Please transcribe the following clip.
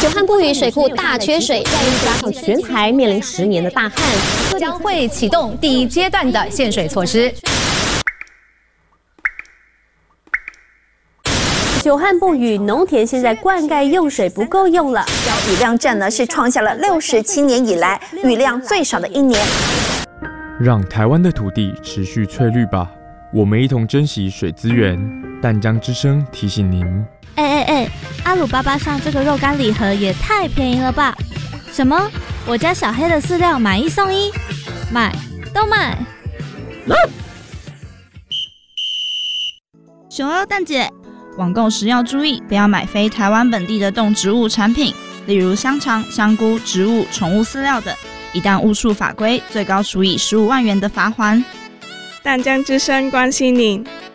久旱不雨，水库大缺水，加上全台面临10年的大旱， 将会启动第1阶段的限水措施。 久旱不雨，农田现在灌溉用水不够用了， 雨量证呢是创下了67年以来雨量最少的一年。 让台湾的土地持续翠绿吧，我们一同珍惜水资源。淡江之声提醒您。 阿鲁巴巴上这个肉干礼盒也太便宜了吧！什么？我家小黑的饲料买1送1，买都买。 熊二蛋姐，网购时要注意，不要买非台湾本地的动植物产品，例如香肠、香菇、植物、宠物饲料等。一旦误触法规，最高处以15万元的罚锾。 淡江之声关心您，